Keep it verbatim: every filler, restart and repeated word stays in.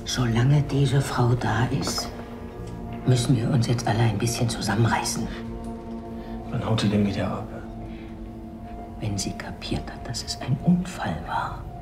Solange diese Frau da ist, müssen wir uns jetzt alle ein bisschen zusammenreißen. Wann haut sie denn wieder ab? Wenn sie kapiert hat, dass es ein Unfall war.